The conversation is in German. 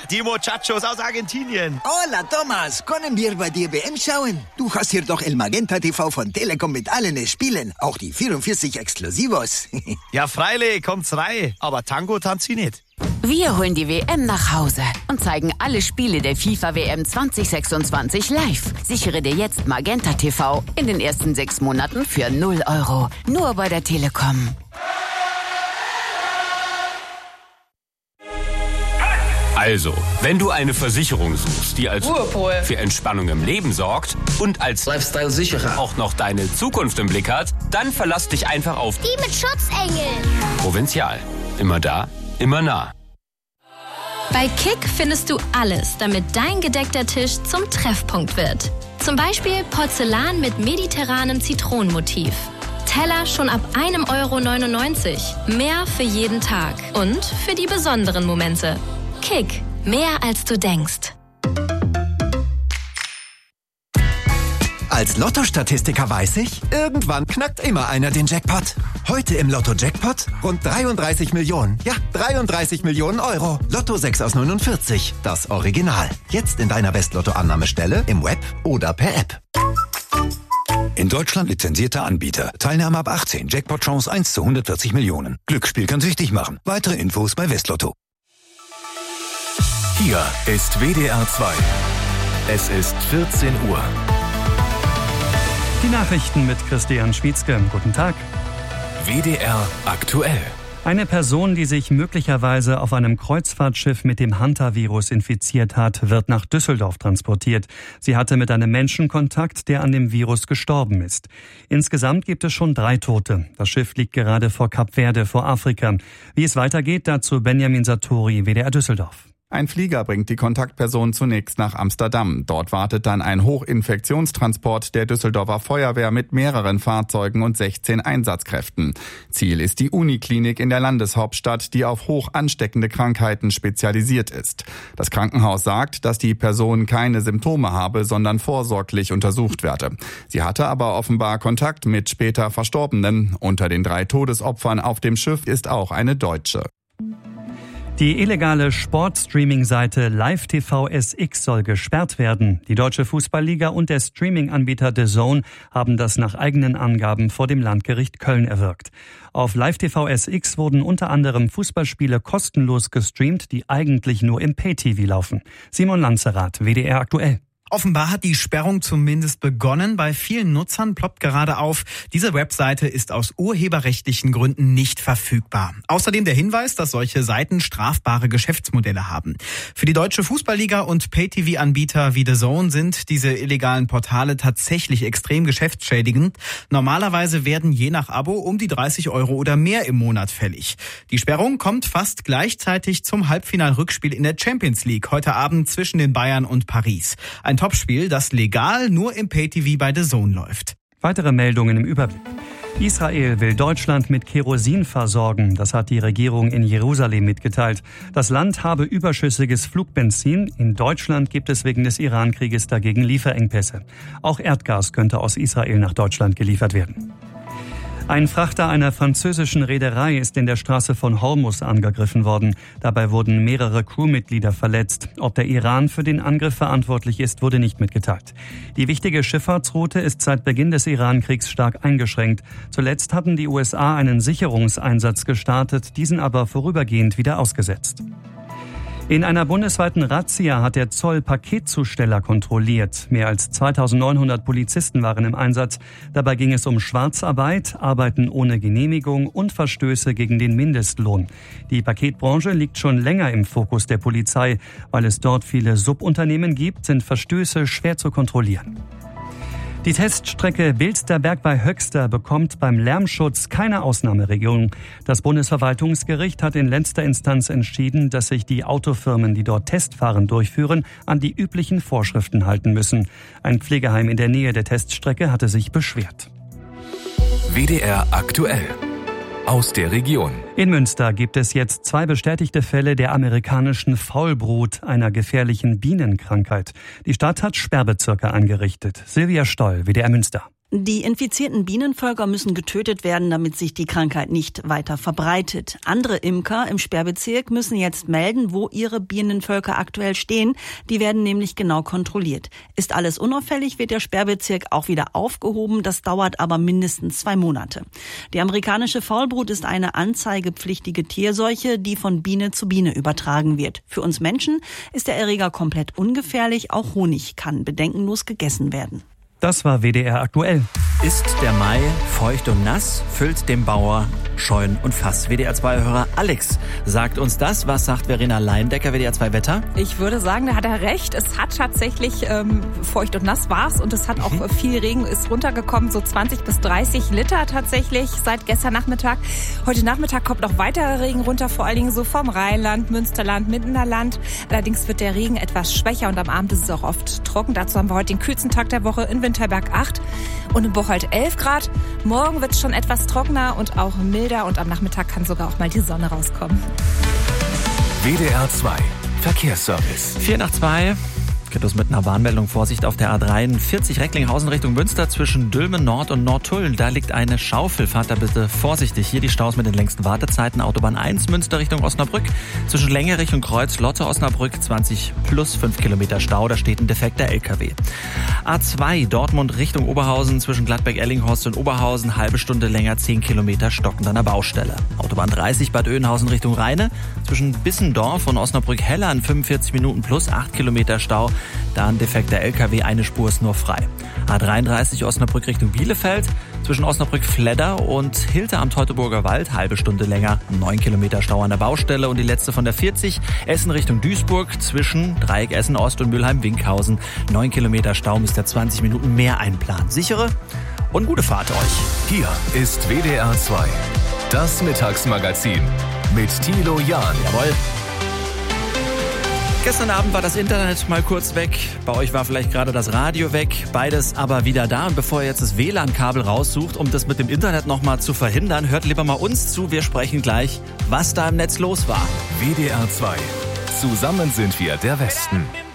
die Muchachos aus Argentinien. Hola, Thomas. Können wir bei dir WM schauen? Du hast hier doch El Magenta TV von Telekom mit allen Spielen. Auch die 44 Exklusivos. Ja, freilich, kommt's rein. Aber Tango tanzt sie nicht. Wir holen die WM nach Hause und zeigen alle Spiele der FIFA-WM 2026 live. Sichere dir jetzt Magenta TV in den ersten 6 Monaten für 0 €. Nur bei der Telekom. Also, wenn du eine Versicherung suchst, die als Ruhepol für Entspannung im Leben sorgt und als Lifestyle-Sicherer auch noch deine Zukunft im Blick hat, dann verlass dich einfach auf die mit Schutzengel. Provinzial. Immer da, immer nah. Bei Kick findest du alles, damit dein gedeckter Tisch zum Treffpunkt wird. Zum Beispiel Porzellan mit mediterranem Zitronenmotiv. Teller schon ab 1,99 €. Mehr für jeden Tag und für die besonderen Momente. Kick, mehr als du denkst. Als Lotto-Statistiker weiß ich, irgendwann knackt immer einer den Jackpot. Heute im Lotto-Jackpot rund 33 Millionen. Ja, 33 Millionen €. Lotto 6 aus 49, das Original. Jetzt in deiner West-Lotto-Annahmestelle, im Web oder per App. In Deutschland lizenzierter Anbieter. Teilnahme ab 18. Jackpot-Chance 1 zu 140 Millionen. Glücksspiel kann süchtig machen. Weitere Infos bei Westlotto. Hier ist WDR 2. Es ist 14 Uhr. Die Nachrichten mit Christian Schmietzke. Guten Tag. WDR aktuell. Eine Person, die sich möglicherweise auf einem Kreuzfahrtschiff mit dem Hantavirus infiziert hat, wird nach Düsseldorf transportiert. Sie hatte mit einem Menschen Kontakt, der an dem Virus gestorben ist. Insgesamt gibt es schon 3 Tote. Das Schiff liegt gerade vor Kap Verde, vor Afrika. Wie es weitergeht, dazu Benjamin Satori, WDR Düsseldorf. Ein Flieger bringt die Kontaktperson zunächst nach Amsterdam. Dort wartet dann ein Hochinfektionstransport der Düsseldorfer Feuerwehr mit mehreren Fahrzeugen und 16 Einsatzkräften. Ziel ist die Uniklinik in der Landeshauptstadt, die auf hoch ansteckende Krankheiten spezialisiert ist. Das Krankenhaus sagt, dass die Person keine Symptome habe, sondern vorsorglich untersucht werde. Sie hatte aber offenbar Kontakt mit später Verstorbenen. Unter den 3 Todesopfern auf dem Schiff ist auch eine Deutsche. Die illegale Sportstreaming-Seite LiveTV-SX soll gesperrt werden. Die Deutsche Fußballliga und der Streaming-Anbieter DAZN haben das nach eigenen Angaben vor dem Landgericht Köln erwirkt. Auf LiveTV-SX wurden unter anderem Fußballspiele kostenlos gestreamt, die eigentlich nur im Pay-TV laufen. Simon Lanzerath, WDR aktuell. Offenbar hat die Sperrung zumindest begonnen. Bei vielen Nutzern ploppt gerade auf, diese Webseite ist aus urheberrechtlichen Gründen nicht verfügbar. Außerdem der Hinweis, dass solche Seiten strafbare Geschäftsmodelle haben. Für die Deutsche Fußballliga und Pay-TV-Anbieter wie DAZN sind diese illegalen Portale tatsächlich extrem geschäftsschädigend. Normalerweise werden je nach Abo um die 30 € oder mehr im Monat fällig. Die Sperrung kommt fast gleichzeitig zum Halbfinal-Rückspiel in der Champions League heute Abend zwischen den Bayern und Paris. Ein Topspiel, das legal nur im Pay-TV bei DAZN läuft. Weitere Meldungen im Überblick. Israel will Deutschland mit Kerosin versorgen. Das hat die Regierung in Jerusalem mitgeteilt. Das Land habe überschüssiges Flugbenzin. In Deutschland gibt es wegen des Iran-Krieges dagegen Lieferengpässe. Auch Erdgas könnte aus Israel nach Deutschland geliefert werden. Ein Frachter einer französischen Reederei ist in der Straße von Hormuz angegriffen worden. Dabei wurden mehrere Crewmitglieder verletzt. Ob der Iran für den Angriff verantwortlich ist, wurde nicht mitgeteilt. Die wichtige Schifffahrtsroute ist seit Beginn des Iran-Kriegs stark eingeschränkt. Zuletzt hatten die USA einen Sicherungseinsatz gestartet, diesen aber vorübergehend wieder ausgesetzt. In einer bundesweiten Razzia hat der Zoll Paketzusteller kontrolliert. Mehr als 2.900 Polizisten waren im Einsatz. Dabei ging es um Schwarzarbeit, Arbeiten ohne Genehmigung und Verstöße gegen den Mindestlohn. Die Paketbranche liegt schon länger im Fokus der Polizei. Weil es dort viele Subunternehmen gibt, sind Verstöße schwer zu kontrollieren. Die Teststrecke Bilsterberg bei Höxter bekommt beim Lärmschutz keine Ausnahmeregelung. Das Bundesverwaltungsgericht hat in letzter Instanz entschieden, dass sich die Autofirmen, die dort Testfahren durchführen, an die üblichen Vorschriften halten müssen. Ein Pflegeheim in der Nähe der Teststrecke hatte sich beschwert. WDR aktuell. Aus der Region. In Münster gibt es jetzt 2 bestätigte Fälle der amerikanischen Faulbrut, einer gefährlichen Bienenkrankheit. Die Stadt hat Sperrbezirke eingerichtet. Silvia Stoll, WDR Münster. Die infizierten Bienenvölker müssen getötet werden, damit sich die Krankheit nicht weiter verbreitet. Andere Imker im Sperrbezirk müssen jetzt melden, wo ihre Bienenvölker aktuell stehen. Die werden nämlich genau kontrolliert. Ist alles unauffällig, wird der Sperrbezirk auch wieder aufgehoben. Das dauert aber mindestens 2 Monate. Die amerikanische Faulbrut ist eine anzeigepflichtige Tierseuche, die von Biene zu Biene übertragen wird. Für uns Menschen ist der Erreger komplett ungefährlich. Auch Honig kann bedenkenlos gegessen werden. Das war WDR aktuell. Ist der Mai feucht und nass, füllt dem Bauer Scheunen und Fass. WDR2-Hörer Alex sagt uns das. Was sagt Verena Leindecker, WDR2 Wetter? Ich würde sagen, da hat er recht. Es hat tatsächlich feucht und nass war's und es hat auch viel Regen ist runtergekommen, so 20 bis 30 Liter tatsächlich seit gestern Nachmittag. Heute Nachmittag kommt noch weiterer Regen runter, vor allen Dingen so vom Rheinland, Münsterland, Mittenland. Allerdings wird der Regen etwas schwächer und am Abend ist es auch oft trocken. Dazu haben wir heute den kühlsten Tag der Woche in Winterberg 8 und in Bocholt 11 Grad. Morgen wird es schon etwas trockener und auch milder und am Nachmittag kann sogar auch mal die Sonne rauskommen. WDR 2 Verkehrsservice. 4:02. Geht los mit einer Warnmeldung. Vorsicht auf der A43 Recklinghausen Richtung Münster zwischen Dülmen Nord und Nordtulln. Da liegt eine Schaufel. Fahrt da bitte vorsichtig. Hier die Staus mit den längsten Wartezeiten. Autobahn 1 Münster Richtung Osnabrück. Zwischen Längerich und Kreuz Lotte Osnabrück 20 plus 5 Kilometer Stau. Da steht ein defekter LKW. A2 Dortmund Richtung Oberhausen zwischen Gladbeck-Ellinghorst und Oberhausen. Halbe Stunde länger, 10 Kilometer stockend an der Baustelle. Autobahn 30 Bad Oeynhausen Richtung Rheine. Zwischen Bissendorf und Osnabrück-Hellern 45 Minuten plus 8 Kilometer Stau. Da ein defekter LKW, eine Spur ist nur frei. A33 Osnabrück Richtung Bielefeld. Zwischen Osnabrück-Fledder und Hilte am Teutoburger Wald. Halbe Stunde länger, 9 Kilometer Stau an der Baustelle. Und die letzte von der 40 Essen Richtung Duisburg. Zwischen Dreieck Essen Ost und Mülheim-Winkhausen. 9 Kilometer Stau, müsst ihr 20 Minuten mehr einplanen. Sichere und gute Fahrt euch. Hier ist WDR 2. Das Mittagsmagazin mit Thilo Jahn. Jawohl. Gestern Abend war das Internet mal kurz weg. Bei euch war vielleicht gerade das Radio weg. Beides aber wieder da. Und bevor ihr jetzt das WLAN-Kabel raussucht, um das mit dem Internet nochmal zu verhindern, hört lieber mal uns zu. Wir sprechen gleich, was da im Netz los war. WDR 2. Zusammen sind wir der Westen.